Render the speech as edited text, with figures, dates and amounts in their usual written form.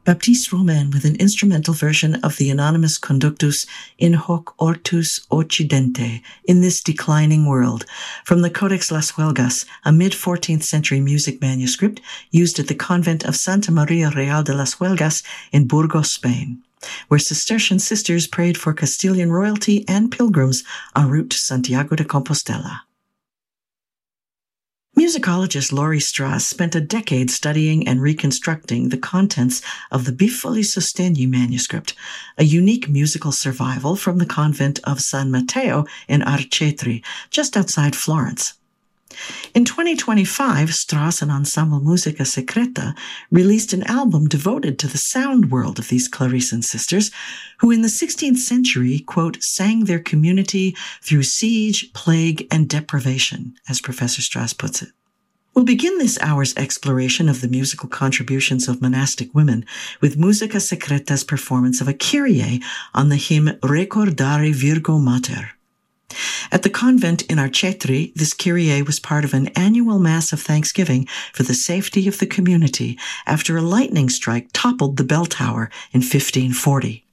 Baptiste Romain with an instrumental version of the anonymous Conductus in hoc ortus occidente, in this declining world, from the Codex Las Huelgas, a mid-14th century music manuscript used at the convent of Santa Maria Real de las Huelgas in Burgos, Spain, where Cistercian sisters prayed for Castilian royalty and pilgrims en route to Santiago de Compostela. Musicologist Laurie Strauss spent a decade studying and reconstructing the contents of the Bifoli Sostegni manuscript, a unique musical survival from the convent of San Matteo in Arcetri, just outside Florence. In 2025, Strauss and Ensemble Musica Secreta released an album devoted to the sound world of these Clarissan sisters, who in the 16th century, quote, sang their community through siege, plague, and deprivation, as Professor Strauss puts it. We'll begin this hour's exploration of the musical contributions of monastic women with Musica Secreta's performance of a Kyrie on the hymn Recordare Virgo Mater. At the convent in Arcetri, this Kyrie was part of an annual Mass of Thanksgiving for the safety of the community after a lightning strike toppled the bell tower in 1540.